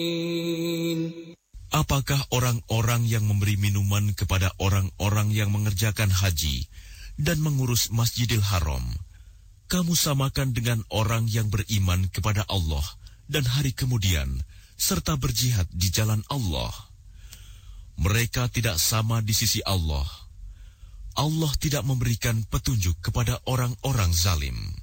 Apakah orang-orang yang memberi minuman kepada orang-orang yang mengerjakan haji dan mengurus Masjidil Haram, kamu samakan dengan orang yang beriman kepada Allah dan hari kemudian, serta berjihad di jalan Allah? Mereka tidak sama di sisi Allah. Allah tidak memberikan petunjuk kepada orang-orang zalim.